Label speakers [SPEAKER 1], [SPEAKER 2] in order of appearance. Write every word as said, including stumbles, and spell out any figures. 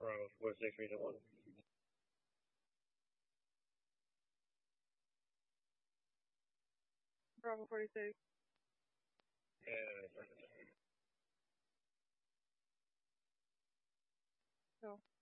[SPEAKER 1] Bravo, four six three two one.
[SPEAKER 2] Bravo forty-six.
[SPEAKER 1] Yeah.
[SPEAKER 2] Go.